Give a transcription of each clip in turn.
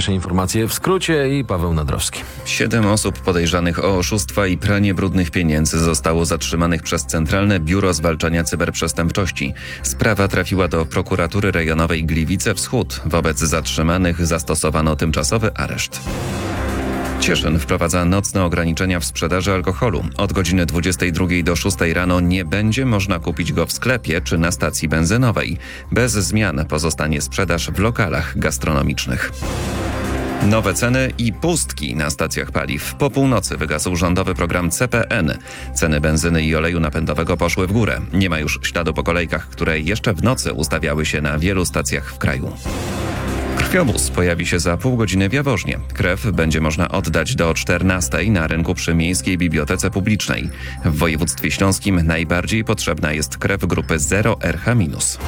Najważniejsze informacje w skrócie i Paweł Nadrowski. 7 osób podejrzanych o oszustwa i pranie brudnych pieniędzy zostało zatrzymanych przez Centralne Biuro Zwalczania Cyberprzestępczości. Sprawa trafiła do prokuratury rejonowej Gliwice Wschód. Wobec zatrzymanych zastosowano tymczasowy areszt. Cieszyn wprowadza nocne ograniczenia w sprzedaży alkoholu. Od godziny 22 do 6 rano nie będzie można kupić go w sklepie czy na stacji benzynowej. Bez zmian pozostanie sprzedaż w lokalach gastronomicznych. Nowe ceny i pustki na stacjach paliw. Po północy wygasł rządowy program CPN. Ceny benzyny i oleju napędowego poszły w górę. Nie ma już śladu po kolejkach, które jeszcze w nocy ustawiały się na wielu stacjach w kraju. Krwiobóz pojawi się za pół godziny w Jaworznie. Krew będzie można oddać do 14 na rynku przy Miejskiej Bibliotece Publicznej. W województwie śląskim najbardziej potrzebna jest krew grupy 0RH-.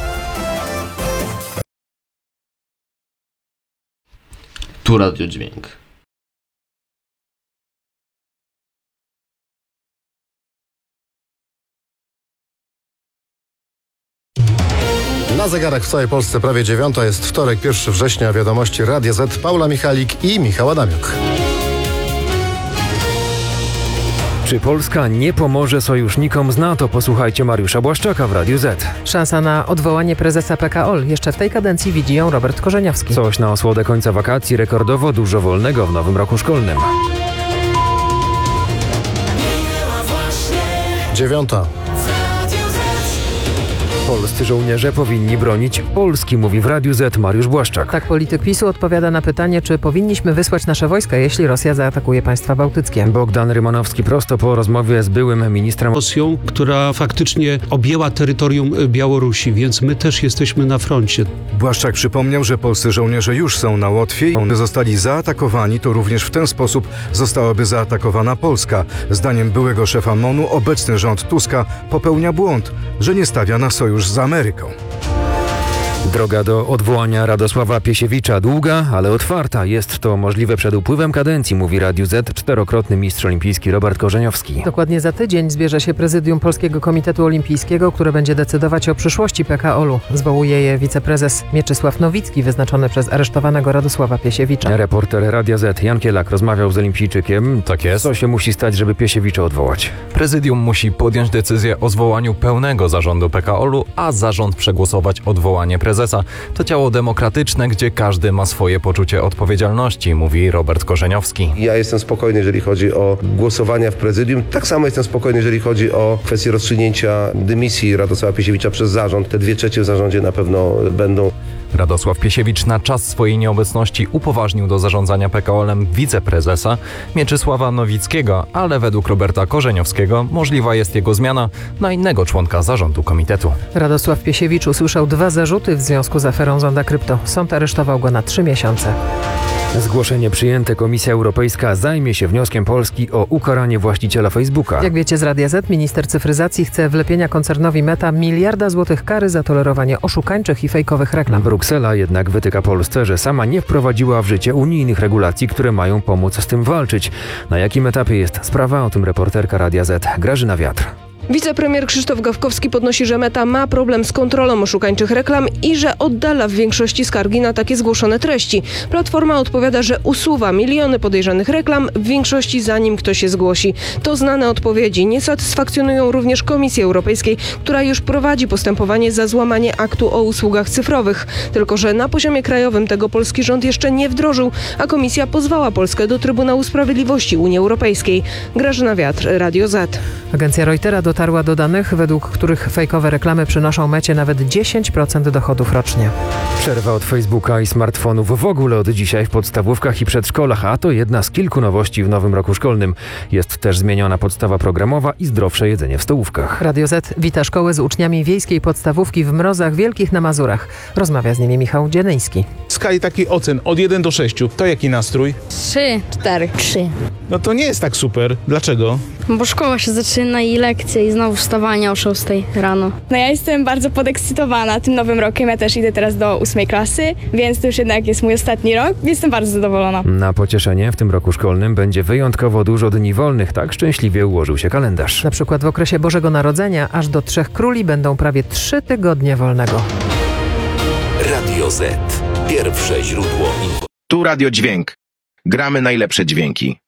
Tu radiodźwięk. Na zegarach w całej Polsce prawie 9. Jest wtorek, 1 września. Wiadomości Radia Z. Paula Michalik i Michał Adamiuk. Czy Polska nie pomoże sojusznikom z NATO? Posłuchajcie Mariusza Błaszczaka w Radiu Z. Szansa na odwołanie prezesa PKO jeszcze w tej kadencji widzi ją Robert Korzeniowski. Coś na osłodę końca wakacji, rekordowo dużo wolnego w nowym roku szkolnym. 9. Polscy żołnierze powinni bronić Polski, mówi w Radiu Z Mariusz Błaszczak. Tak polityk PiS-u odpowiada na pytanie, czy powinniśmy wysłać nasze wojska, jeśli Rosja zaatakuje państwa bałtyckie. Bogdan Rymanowski prosto po rozmowie z byłym ministrem Rosją, która faktycznie objęła terytorium Białorusi, więc my też jesteśmy na froncie. Błaszczak przypomniał, że polscy żołnierze już są na Łotwie i gdy zostali zaatakowani, to również w ten sposób zostałaby zaatakowana Polska. Zdaniem byłego szefa MON-u obecny rząd Tuska popełnia błąd, że nie stawia na sojusz z Ameryką. Droga do odwołania Radosława Piesiewicza długa, ale otwarta. Jest to możliwe przed upływem kadencji, mówi Radiu Z czterokrotny mistrz olimpijski Robert Korzeniowski. Dokładnie za tydzień zbierze się prezydium Polskiego Komitetu Olimpijskiego, które będzie decydować o przyszłości PKOL-u. Zwołuje je wiceprezes Mieczysław Nowicki, wyznaczony przez aresztowanego Radosława Piesiewicza. Reporter Radia Z Jan Kielak rozmawiał z olimpijczykiem. Tak jest. Co się musi stać, żeby Piesiewicza odwołać? Prezydium musi podjąć decyzję o zwołaniu pełnego zarządu PKOL-u, a zarząd przegłosować odwołanie prezesa. To ciało demokratyczne, gdzie każdy ma swoje poczucie odpowiedzialności, mówi Robert Korzeniowski. Ja jestem spokojny, jeżeli chodzi o głosowania w prezydium. Tak samo jestem spokojny, jeżeli chodzi o kwestię rozstrzygnięcia dymisji Radosława Piesiewicza przez zarząd. Te 2/3 w zarządzie na pewno będą. Radosław Piesiewicz na czas swojej nieobecności upoważnił do zarządzania PKOL-em wiceprezesa Mieczysława Nowickiego, ale według Roberta Korzeniowskiego możliwa jest jego zmiana na innego członka zarządu komitetu. Radosław Piesiewicz usłyszał 2 zarzuty w związku z aferą Zonda Krypto. Sąd aresztował go na 3 miesiące. Zgłoszenie przyjęte. Komisja Europejska zajmie się wnioskiem Polski o ukaranie właściciela Facebooka. Jak wiecie z Radia Z, minister cyfryzacji chce wlepienia koncernowi Meta 1 miliarda złotych kary za tolerowanie oszukańczych i fejkowych reklam. Bruksela jednak wytyka Polsce, że sama nie wprowadziła w życie unijnych regulacji, które mają pomóc z tym walczyć. Na jakim etapie jest sprawa? O tym reporterka Radia Z Grażyna Wiatr. Wicepremier Krzysztof Gawkowski podnosi, że Meta ma problem z kontrolą oszukańczych reklam i że oddala w większości skargi na takie zgłoszone treści. Platforma odpowiada, że usuwa miliony podejrzanych reklam, w większości zanim ktoś je zgłosi. To znane odpowiedzi. Nie satysfakcjonują również Komisji Europejskiej, która już prowadzi postępowanie za złamanie aktu o usługach cyfrowych. Tylko że na poziomie krajowym tego polski rząd jeszcze nie wdrożył, a Komisja pozwała Polskę do Trybunału Sprawiedliwości Unii Europejskiej. Grażyna Wiatr, Radio Z. Agencja Reutera dotarła do danych, według których fejkowe reklamy przynoszą Mecie nawet 10% dochodów rocznie. Przerwa od Facebooka i smartfonów w ogóle od dzisiaj w podstawówkach i przedszkolach, a to jedna z kilku nowości w nowym roku szkolnym. Jest też zmieniona podstawa programowa i zdrowsze jedzenie w stołówkach. Radio Z wita szkoły z uczniami wiejskiej podstawówki w Mrozach Wielkich na Mazurach. Rozmawia z nimi Michał Dzienyński. W skali takiej ocen od 1 do 6, to jaki nastrój? 3, 4, 3. No to nie jest tak super. Dlaczego? Bo szkoła się zaczyna i lekcje i znowu wstawanie o 6 rano. No ja jestem bardzo podekscytowana tym nowym rokiem. Ja też idę teraz do 8 klasy, więc to już jednak jest mój ostatni rok. Jestem bardzo zadowolona. Na pocieszenie w tym roku szkolnym będzie wyjątkowo dużo dni wolnych. Tak szczęśliwie ułożył się kalendarz. Na przykład w okresie Bożego Narodzenia aż do 3 Króli będą prawie 3 tygodnie wolnego. Radio Z. Pierwsze źródło informacji. Tu Radio Dźwięk. Gramy najlepsze dźwięki.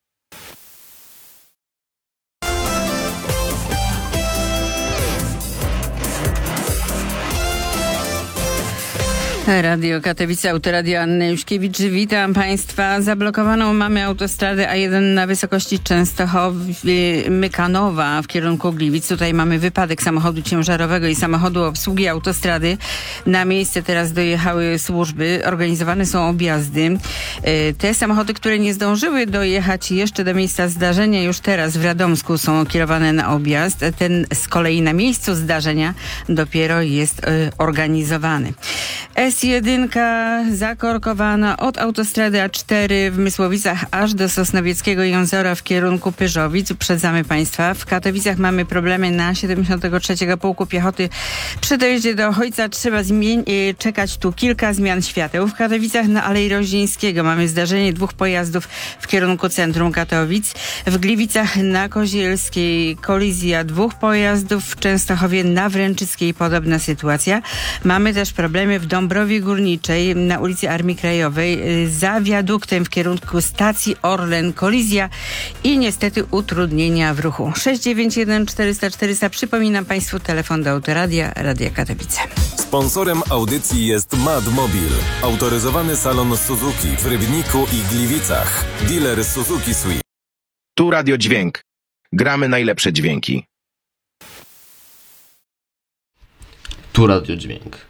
Radio Katowice, Autoradio Anny Juszkiewicz. Witam Państwa. Zablokowaną mamy autostradę A1 na wysokości Częstochowy-Mykanowa w kierunku Gliwic. Tutaj mamy wypadek samochodu ciężarowego i samochodu obsługi autostrady. Na miejsce teraz dojechały służby. Organizowane są objazdy. Te samochody, które nie zdążyły dojechać jeszcze do miejsca zdarzenia, już teraz w Radomsku są kierowane na objazd. Ten z kolei na miejscu zdarzenia dopiero jest organizowany. S1 zakorkowana od autostrady A4 w Mysłowicach aż do Sosnowieckiego Jęzora w kierunku Pyrzowic. Uprzedzamy Państwa. W Katowicach mamy problemy na 73. Pułku Piechoty. Przy dojeździe do Chojca trzeba czekać tu kilka zmian świateł. W Katowicach na Alei Roździńskiego mamy zdarzenie 2 pojazdów w kierunku centrum Katowic. W Gliwicach na Kozielskiej kolizja 2 pojazdów. W Częstochowie na Wręczyckiej podobna sytuacja. Mamy też problemy w Dąbrowie Górniczej na ulicy Armii Krajowej za wiaduktem w kierunku stacji Orlen kolizja i niestety utrudnienia w ruchu. 691 400 400. Przypominam Państwu telefon do Autoradia, Radia Katowice. Sponsorem audycji jest Madmobil, autoryzowany salon Suzuki w Rybniku i Gliwicach. Dealer Suzuki Swift. Tu Radio Dźwięk. Gramy najlepsze dźwięki. Tu Radio Dźwięk.